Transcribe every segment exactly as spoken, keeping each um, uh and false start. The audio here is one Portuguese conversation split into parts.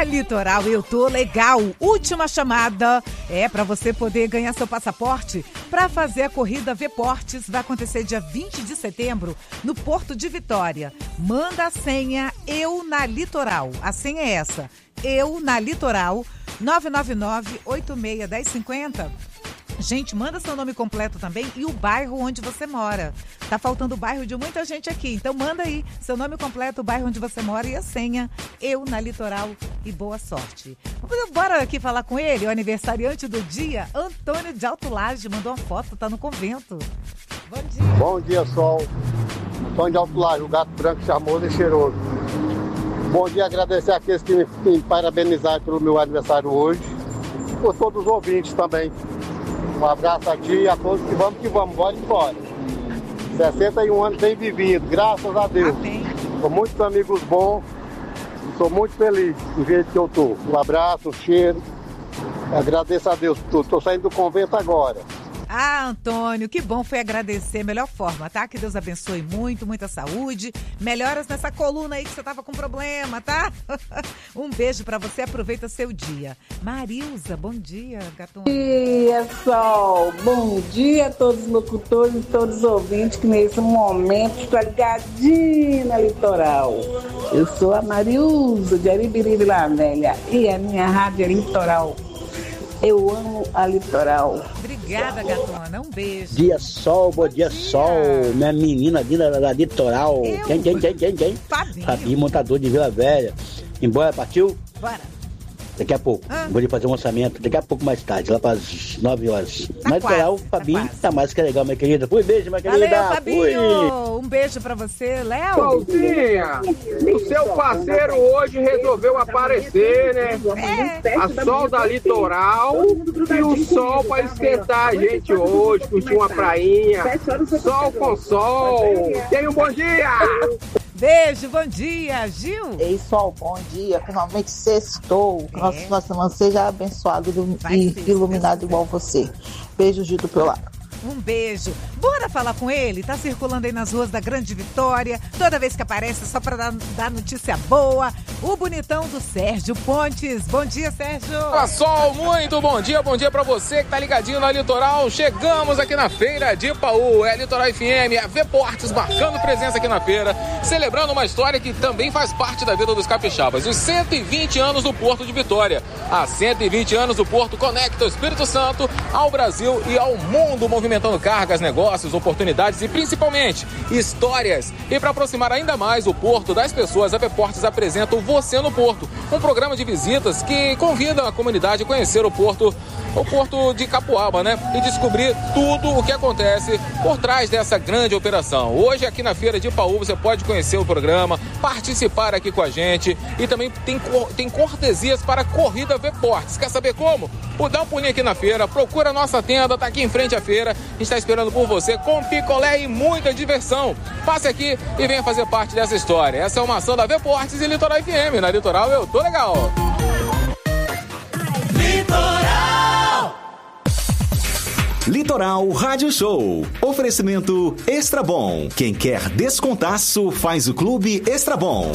Na Litoral eu tô legal. Última chamada é para você poder ganhar seu passaporte para fazer a corrida V-Portes. Vai acontecer dia vinte de setembro no Porto de Vitória. Manda a senha Eu na Litoral. A senha é essa. Eu na Litoral. nove nove nove, oito seis um zero cinco zero. Gente, manda seu nome completo também e o bairro onde você mora. Tá faltando o bairro de muita gente aqui, então manda aí seu nome completo, o bairro onde você mora e a senha Eu na Litoral e boa sorte. Bora aqui falar com ele, o aniversariante do dia, Antônio de Alto Laje, mandou uma foto, tá no convento. Bom dia. Bom dia, Sol. Antônio de Alto Laje, o gato branco charmoso e cheiroso. Bom dia, agradecer àqueles que me, me parabenizaram pelo meu aniversário hoje. Por todos os ouvintes também. Um abraço a ti e a todos que vamos que vamos, bora embora. sessenta e um anos bem vivido, graças a Deus. Amém. Com muitos amigos bons, sou muito feliz do jeito que eu tô. Um abraço, um cheiro. Agradeço a Deus por tudo. Tô saindo do convento agora. Ah, Antônio, que bom foi agradecer. Melhor forma, tá? Que Deus abençoe muito, muita saúde. Melhoras nessa coluna aí que você tava com problema, tá? Um beijo pra você, aproveita seu dia. Marilza, bom dia, gatona. Bom dia, Sol. Bom dia a todos os locutores e todos os ouvintes que nesse momento estão ligadinhos na Litoral. Eu sou a Marilza de Aribiri Vila Velha e a minha rádio é Litoral. Eu amo a Litoral. Obrigada, gatona. Um beijo. Dia Sol, bom dia, bom dia. Sol. Minha menina ali da, da Litoral. Eu? Quem, quem, quem, quem, quem? Fabinho. Fabinho, montador de Vila Velha. Embora, partiu? Bora. Daqui a pouco. Ah. Vou lhe fazer um lançamento. Daqui a pouco mais tarde, lá para as nove horas. Tá Na Litoral, quase, Fabinho, tá tá mais que legal, minha querida. Fui, beijo, minha querida. Valeu, Fabinho. Fui. Um beijo pra você, Léo. Solzinha, o seu parceiro hoje resolveu aparecer, né? É. A Sol da Litoral e o sol para esquentar a gente hoje, curtir uma prainha. Sol com sol. Tenha um bom dia! Beijo, bom dia, Gil. Ei, Sol, bom dia. Finalmente sextou. Que É. nosso final de semana seja abençoado Vai e ser, iluminado Deus igual você. Beijo, Gil do teu lado. Um beijo. Bora falar com ele? Tá circulando aí nas ruas da Grande Vitória. Toda vez que aparece, só pra dar, dar notícia boa. O bonitão do Sérgio Pontes. Bom dia, Sérgio. Olá, Sol. Muito bom dia. Bom dia pra você que tá ligadinho na Litoral. Chegamos aqui na feira de Ipaú. É a Litoral F M, a V-Portes marcando presença aqui na feira. Celebrando uma história que também faz parte da vida dos capixabas. Os cento e vinte anos do Porto de Vitória. Há cento e vinte anos o Porto conecta o Espírito Santo ao Brasil e ao mundo, movimentando cargas, negócios, oportunidades e principalmente histórias. E para aproximar ainda mais o Porto das pessoas, a V-Portes apresenta o Você no Porto, um programa de visitas que convida a comunidade a conhecer o Porto, o Porto de Capuaba, né? E descobrir tudo o que acontece por trás dessa grande operação. Hoje aqui na Feira de Ipaú você pode conhecer o programa, participar aqui com a gente e também tem, tem cortesias para a corrida V-Portes. Quer saber como? Dá um pulinho aqui na feira, procura a nossa tenda, tá aqui em frente à feira. A gente está esperando por você com picolé e muita diversão. Passe aqui e venha fazer parte dessa história. Essa é uma ação da V-Portes e Litoral F M. Na Litoral eu tô legal. Litoral! Litoral Rádio Show. Oferecimento Extra Bom. Quem quer descontaço faz o Clube Extra Bom.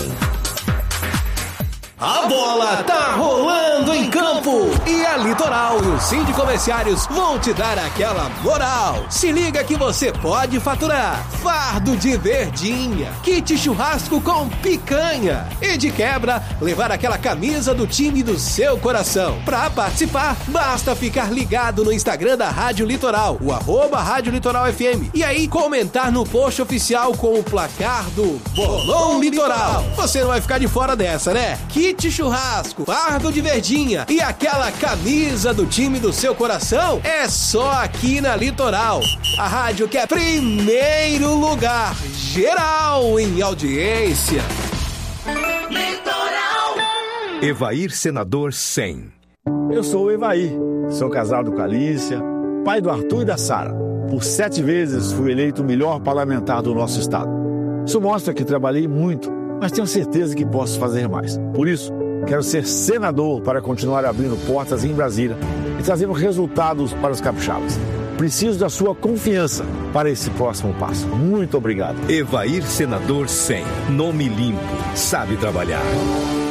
A bola tá rolando em campo e a Litoral e o Cindy Comerciários vão te dar aquela moral. Se liga que você pode faturar fardo de verdinha, kit churrasco com picanha e de quebra levar aquela camisa do time do seu coração. Pra participar, basta ficar ligado no Instagram da Rádio Litoral, o arroba Rádio Litoral F M, e aí comentar no post oficial com o placar do Bolão Litoral. Você não vai ficar de fora dessa, né? Kit churrasco, fardo de verdinha e aquela camisa do time do seu coração é só aqui na Litoral. A rádio que é primeiro lugar geral em audiência. Litoral. Evair Senador cem. Eu sou o Evair, sou casado com a Alícia, pai do Arthur e da Sara. Por sete vezes fui eleito o melhor parlamentar do nosso estado. Isso mostra que trabalhei muito, mas tenho certeza que posso fazer mais. Por isso, quero ser senador para continuar abrindo portas em Brasília e trazendo resultados para os capixabas. Preciso da sua confiança para esse próximo passo. Muito obrigado. Evair Senador cem. Nome limpo, sabe trabalhar.